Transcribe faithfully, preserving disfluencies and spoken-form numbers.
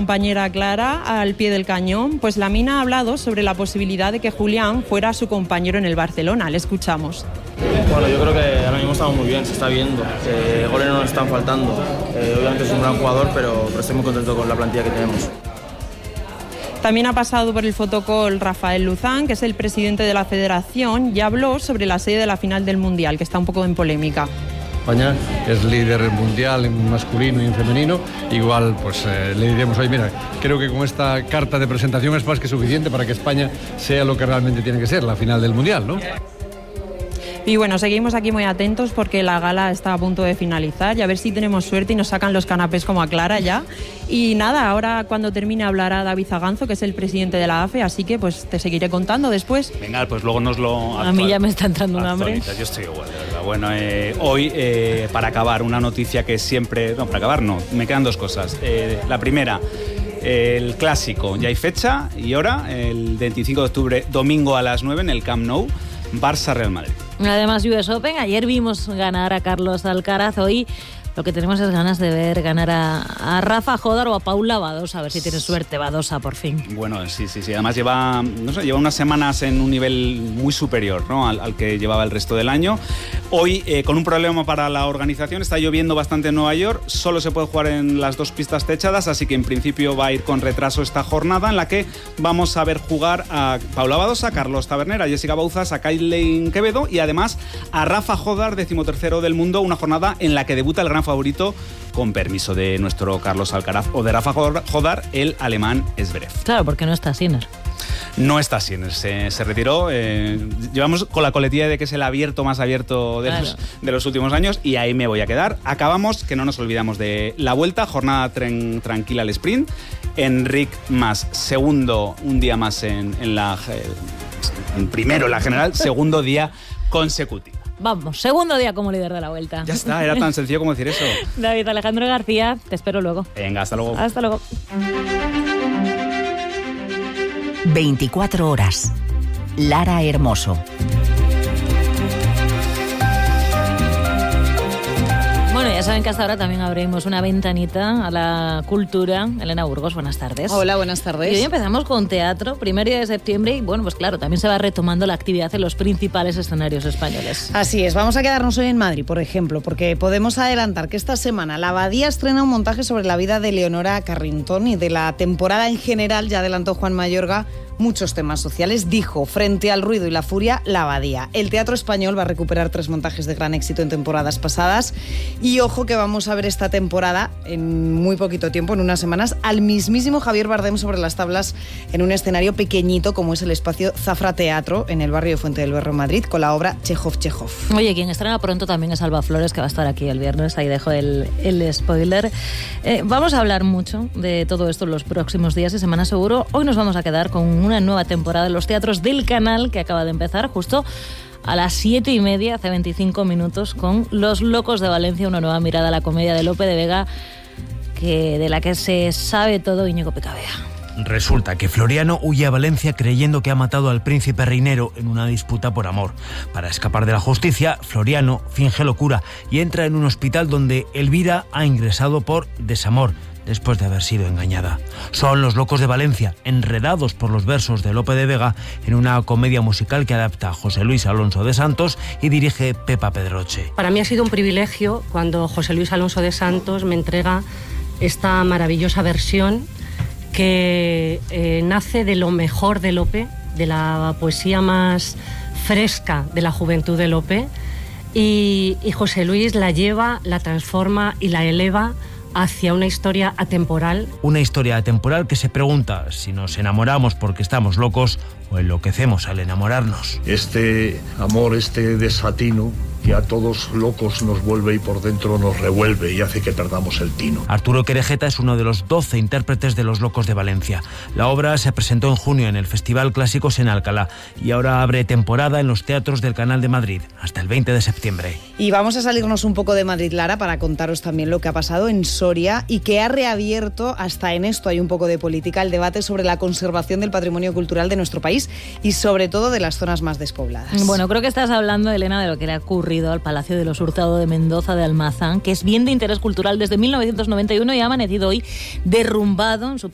compañera Clara al pie del cañón, pues la mina ha hablado sobre la posibilidad de que Julián fuera su compañero en el Barcelona. Le escuchamos. Bueno, yo creo que ahora mismo estamos muy bien, se está viendo. Eh, goles no nos están faltando. Eh, obviamente es un gran jugador, pero, pero estoy muy contento con la plantilla que tenemos. También ha pasado por el fotocall Rafael Luzán, que es el presidente de la federación, y habló sobre la sede de la final del Mundial, que está un poco en polémica. España es líder mundial en masculino y en femenino. Igual pues eh, le diremos, oye, mira, creo que con esta carta de presentación es más que suficiente para que España sea lo que realmente tiene que ser, la final del Mundial, ¿no? Y bueno, seguimos aquí muy atentos porque la gala está a punto de finalizar y a ver si tenemos suerte y nos sacan los canapés como a Clara ya. Y nada, ahora cuando termine hablará David Zaganzo, que es el presidente de la A F E, así que pues te seguiré contando después. Venga, pues luego nos lo actual, A mí ya me está entrando un hambre. Yo estoy igual, de verdad. Bueno, eh, hoy, eh, para acabar, una noticia que siempre... No, para acabar no, me quedan dos cosas. Eh, la primera... El clásico, ya hay fecha y hora, el veinticinco de octubre, domingo a las nueve en el Camp Nou, Barça-Real Madrid. Además, U S Open, ayer vimos ganar a Carlos Alcaraz, hoy lo que tenemos es ganas de ver ganar a, a Rafa Jodar o a Paula Badosa, a ver si tiene suerte Badosa por fin. Bueno, sí, sí, sí, además lleva, no sé, lleva unas semanas en un nivel muy superior, ¿no?, al, al que llevaba el resto del año. Hoy, eh, con un problema para la organización, está lloviendo bastante en Nueva York, solo se puede jugar en las dos pistas techadas, así que en principio va a ir con retraso esta jornada en la que vamos a ver jugar a Paula Badosa, a Carlos Taberner, a Jessica Bouzas, a Kailin Quevedo y además a Rafa Jodar, decimotercero del mundo, una jornada en la que debuta el gran favorito, con permiso de nuestro Carlos Alcaraz o de Rafa Jodar, el alemán Zverev. Claro, porque no está Sinner. No está Sinner, se, se retiró. Eh, llevamos con la coletilla de que es el abierto más abierto de, claro. los, de los últimos años y ahí me voy a quedar. Acabamos, que no nos olvidamos de la vuelta, jornada tren, tranquila al sprint. Enric Mas, segundo, un día más en, en la... En primero en la general, segundo día consecutivo. Vamos, segundo día como líder de la Vuelta. Ya está, era tan sencillo como decir eso. David Alejandro García, te espero luego. Venga, hasta luego. Hasta luego. veinticuatro horas. Lara Hermoso. Bueno, ya saben que hasta ahora también abrimos una ventanita a la cultura. Elena Burgos, buenas tardes. Hola, buenas tardes. Y hoy empezamos con teatro, primer día de septiembre, y bueno, pues claro, también se va retomando la actividad en los principales escenarios españoles. Así es, vamos a quedarnos hoy en Madrid, por ejemplo, porque podemos adelantar que esta semana la Abadía estrena un montaje sobre la vida de Leonora Carrington y de la temporada en general. Ya adelantó Juan Mayorga muchos temas sociales. Dijo, frente al ruido y la furia, la Abadía. El Teatro Español va a recuperar tres montajes de gran éxito en temporadas pasadas. Y ojo que vamos a ver esta temporada, en muy poquito tiempo, en unas semanas, al mismísimo Javier Bardem sobre las tablas en un escenario pequeñito como es el espacio Zafra Teatro en el barrio de Fuente del Berro, en Madrid, con la obra Chejov Chejov. Oye, quien estrena pronto también es Alba Flores, que va a estar aquí el viernes. Ahí dejo el, el spoiler. Eh, vamos a hablar mucho de todo esto en los próximos días y semanas seguro. Hoy nos vamos a quedar con una nueva temporada en los teatros del Canal que acaba de empezar justo a las siete y media, hace veinticinco minutos, con Los Locos de Valencia, una nueva mirada a la comedia de Lope de Vega, que de la que se sabe todo Íñigo Picabea. Resulta que Floriano huye a Valencia creyendo que ha matado al príncipe Reinero en una disputa por amor. Para escapar de la justicia, Floriano finge locura y entra en un hospital donde Elvira ha ingresado por desamor, después de haber sido engañada. Son Los Locos de Valencia, enredados por los versos de Lope de Vega, en una comedia musical que adapta José Luis Alonso de Santos y dirige Pepa Pedroche. Para mí ha sido un privilegio cuando José Luis Alonso de Santos me entrega esta maravillosa versión que eh, nace de lo mejor de Lope, de la poesía más fresca de la juventud de Lope, y, y José Luis la lleva, la transforma y la eleva hacia una historia atemporal. Una historia atemporal que se pregunta si nos enamoramos porque estamos locos o enloquecemos al enamorarnos. Este amor, este desatino que a todos locos nos vuelve y por dentro nos revuelve y hace que perdamos el tino. Arturo Querejeta es uno de los doce intérpretes de Los Locos de Valencia. La obra se presentó en junio en el Festival Clásicos en Alcalá y ahora abre temporada en los teatros del Canal de Madrid hasta el veinte de septiembre. Y vamos a salirnos un poco de Madrid, Lara, para contaros también lo que ha pasado en Soria y que ha reabierto, hasta en esto hay un poco de política, el debate sobre la conservación del patrimonio cultural de nuestro país y sobre todo de las zonas más despobladas. Bueno, creo que estás hablando, Elena, de lo que le ha ocurrido al Palacio de los Hurtado de Mendoza de Almazán, que es bien de interés cultural desde mil novecientos noventa y uno y ha amanecido hoy derrumbado en su